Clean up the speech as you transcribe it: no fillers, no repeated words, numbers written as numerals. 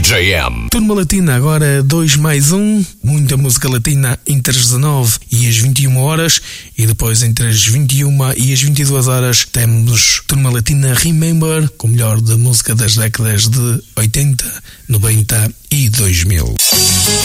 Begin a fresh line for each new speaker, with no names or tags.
DJM.
Turma Latina, agora 2 mais 1. Muita música latina entre as 19 e as 21 horas. E depois entre as 21 e as 22 horas temos Turma Latina Remember, com o melhor da música das décadas de 80, 90 e 2000.